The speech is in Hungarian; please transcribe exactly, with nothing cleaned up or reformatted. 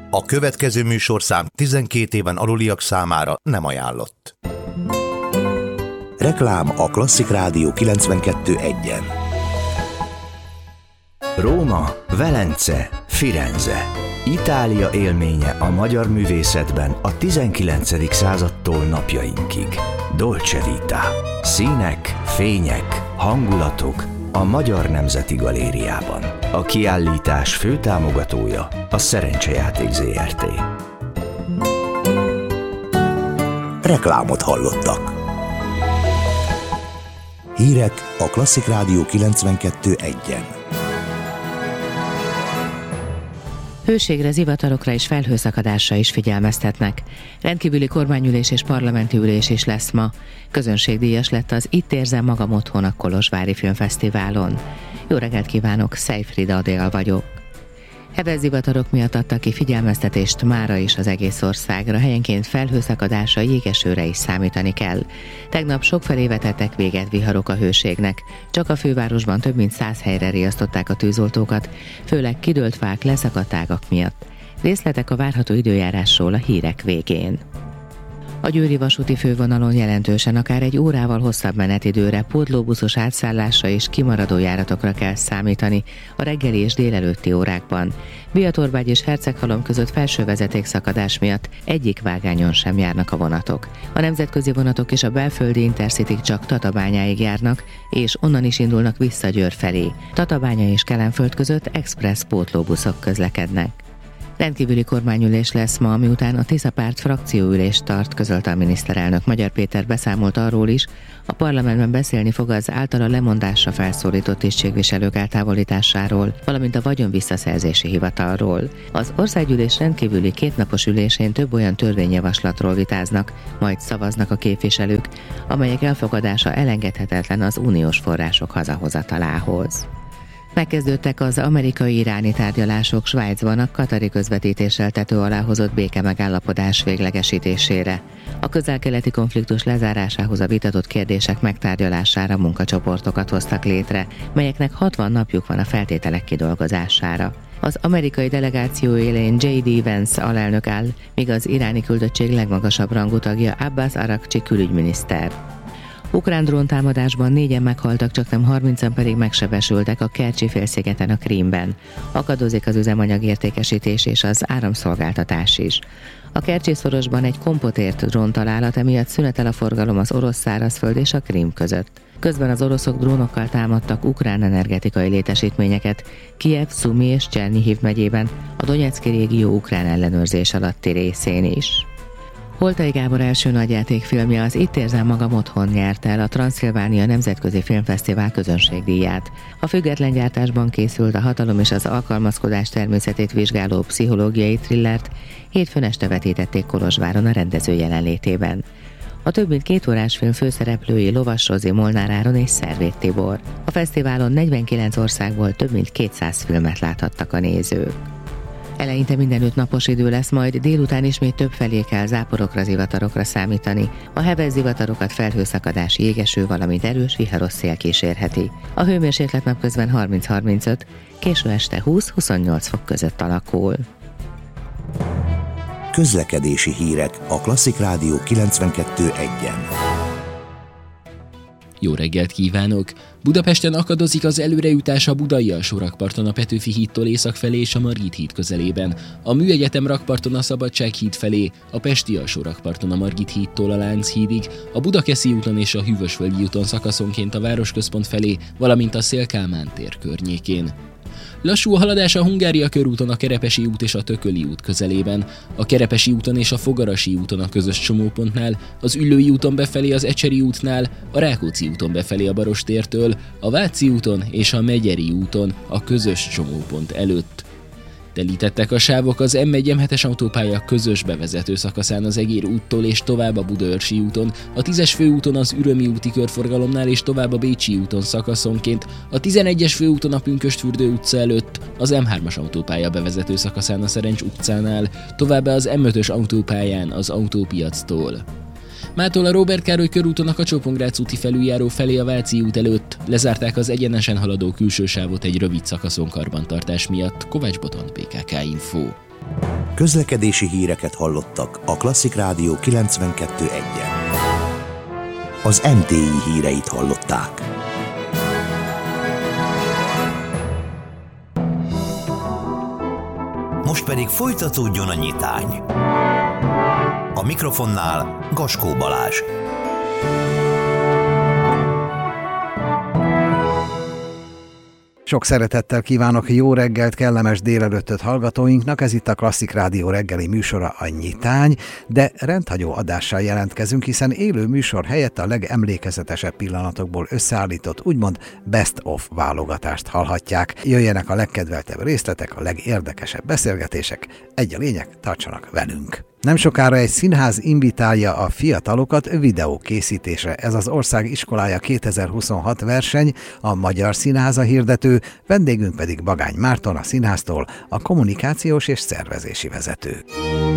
A következő műsorszám tizenkét éven aluliak számára nem ajánlott. Reklám a Klasszik Rádió kilencvenkettő egyen. Róma, Velence, Firenze. Itália élménye a magyar művészetben a tizenkilencedik századtól napjainkig. Dolce Vita. Színek, fények, hangulatok a Magyar Nemzeti Galériában. A kiállítás főtámogatója a Szerencsejáték zé er té. Reklámot hallottak. Hírek a Klasszik Rádió kilencvenkettő egyen. Hőségre, zivatarokra és felhőszakadásra is figyelmeztetnek. Rendkívüli kormányülés és parlamenti ülés is lesz ma. Közönségdíjas lett az Itt érzem magam otthon a Kolozsvári Filmfesztiválon. Jó reggelt kívánok, Szejfrida Adél vagyok. Heves zivatarok miatt adtak ki figyelmeztetést mára is az egész országra, helyenként felhőszakadásra, jégesőre is számítani kell. Tegnap sokfelé vetettek véget viharok a hőségnek. Csak a fővárosban több mint száz helyre riasztották a tűzoltókat, főleg kidőlt fák, leszakadt ágak miatt. Részletek a várható időjárásról a hírek végén. A győri vasúti fővonalon jelentősen akár egy órával hosszabb menetidőre, pótlóbuszos átszállásra és kimaradó járatokra kell számítani a reggeli és délelőtti órákban. Biatorbágy és Herceghalom között felső vezetékszakadás miatt egyik vágányon sem járnak a vonatok. A nemzetközi vonatok és a belföldi Intercityk csak Tatabányáig járnak, és onnan is indulnak vissza Győr felé. Tatabánya és Kelenföld között express pótlóbuszok közlekednek. Rendkívüli kormányülés lesz ma, miután a Tisza párt frakcióülést tart, közölte a miniszterelnök. Magyar Péter beszámolt arról is, a parlamentben beszélni fog az általa lemondásra felszólított tisztségviselők eltávolításáról, valamint a vagyon visszaszerzési hivatalról. Az országgyűlés rendkívüli kétnapos ülésén több olyan törvényjavaslatról vitáznak, majd szavaznak a képviselők, amelyek elfogadása elengedhetetlen az uniós források hazahozatalához. Megkezdődtek az amerikai-iráni tárgyalások Svájcban a katari közvetítéssel tető alá hozott békemegállapodás véglegesítésére. A közel-keleti konfliktus lezárásához a vitatott kérdések megtárgyalására munkacsoportokat hoztak létre, melyeknek hatvan napjuk van a feltételek kidolgozására. Az amerikai delegáció élén jé dé Vance alelnök áll, míg az iráni küldöttség legmagasabb rangú tagja Abbas Araqchi külügyminiszter. Ukrán dróntámadásban négyen meghaltak, csaknem harmincan pedig megsebesültek a Kercsi félszigeten a Krímben. Akadozik az üzemanyagértékesítés és az áramszolgáltatás is. A Kercsi szorosban egy kompotért dróntalálat, emiatt szünetel a forgalom az orosz szárazföld és a Krím között. Közben az oroszok drónokkal támadtak ukrán energetikai létesítményeket Kijev, Szumi és Csernihiv megyében, a Donyeczki régió ukrán ellenőrzés alatti részén is. Holtai Gábor első nagyjátékfilmje, az Itt érzem magam otthon nyerte el a Transzilvánia Nemzetközi Filmfesztivál közönségdíját. A független gyártásban készült a hatalom és az alkalmazkodás természetét vizsgáló pszichológiai thrillert hétfőn este vetítették Kolozsváron a rendező jelenlétében. A több mint két órás film főszereplői Lovas Rozi, Molnár Áron és Szervét Tibor. A fesztiválon negyvenkilenc országból több mint kétszáz filmet láthattak a nézők. Eleinte mindenütt napos idő lesz, majd délután ismét többfelé kell záporokra, zivatarokra számítani. A heves zivatarokat felhőszakadás, jégeső, valamint erős viharos szél kísérheti. A hőmérséklet napközben harminc-harmincöt, késő este húsz-huszonnyolc fok között alakul. Közlekedési hírek a Klasszik Rádió kilencvenkettő egyen. Jó reggelt kívánok! Budapesten akadozik az előrejutás a Budai alsórakparton a Petőfi hídtól észak felé és a Margit híd közelében, a Műegyetem rakparton a Szabadság híd felé, a Pesti alsórakparton a Margit hídtól a Lánchídig, a Budakeszi úton és a Hűvösvölgyi úton szakaszonként a Városközpont felé, valamint a Széll-Kálmán tér környékén. Lassú a haladás a Hungária körúton a Kerepesi út és a Tököli út közelében, a Kerepesi úton és a Fogarasi úton a közös csomópontnál, az Üllői úton befelé az Ecseri útnál, a Rákóczi úton befelé a Barostértől, a Váci úton és a Megyeri úton a közös csomópont előtt. Telítettek a sávok az M egy M hetes autópálya közös bevezető szakaszán az Egér úttól és tovább a Budaörsi úton, a tízes főúton az Ürömi úti körforgalomnál és tovább a Bécsi úton szakaszonként, a tizenegyes főúton a Pünkösdfürdő utca előtt, az M hármas autópálya bevezető szakaszán a Szerencs utcánál, továbbá az M ötös autópályán az Autópiactól. Mától a Róbert Károly körúton a Kacsó-Pongrác úti felüljáró felé a Váci út előtt lezárták az egyenesen haladó külső sávot egy rövid szakaszon karbantartás miatt. Kovács Botond, bé ká ká Info. Közlekedési híreket hallottak a Klasszik Rádió kilencvenkettő egyen. Az em té i híreit hallották. Most pedig folytatódjon a nyitány. A mikrofonnál Gaskó Balázs. Sok szeretettel kívánok, jó reggelt, kellemes délelőttöt hallgatóinknak, ez itt a Klasszik Rádió reggeli műsora, a Nyitány, de rendhagyó adással jelentkezünk, hiszen élő műsor helyett a legemlékezetesebb pillanatokból összeállított, úgymond best of válogatást hallhatják. Jöjjenek a legkedveltebb részletek, a legérdekesebb beszélgetések, egy a lényeg, tartsanak velünk! Nem sokára egy színház invitálja a fiatalokat videókészítésre. Ez az Ország Iskolája kétezer-huszonhat verseny, a Magyar Színháza hirdető, vendégünk pedig Bagány Márton a színháztól, a kommunikációs és szervezési vezető.